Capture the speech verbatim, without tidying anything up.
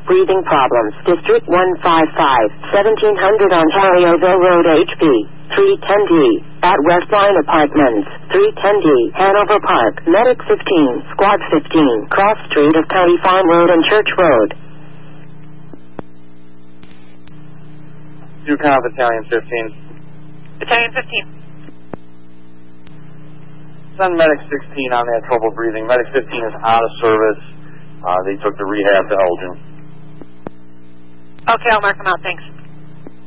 breathing problems. District one five five, seventeen hundred Ontarioville Road, H P three ten D. At Westline Apartments, three ten D, Hanover Park. Medic fifteen, Squad fifteen, Cross Street of County Farm Road and Church Road. Yukon Battalion fifteen. Battalion fifteen. Send Medic sixteen on that trouble breathing. Medic fifteen is out of service. Uh, they took the rehab to Elgin. Okay, I'll mark them out. Thanks.